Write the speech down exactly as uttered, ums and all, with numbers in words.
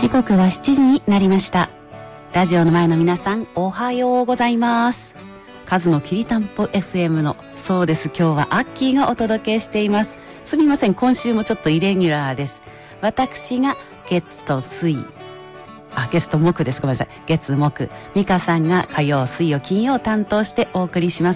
時刻はしちじになりました。ラジオの前の皆さん、おはようございます。カズのきりたんぽ エフエム の、そうです、今日はアッキーがお届けしています。すみません、今週もちょっとイレギュラーです。私が月と水、あ、月と木です。ごめんなさい。月木。ミカさんが火曜、水曜、金曜担当してお送りします。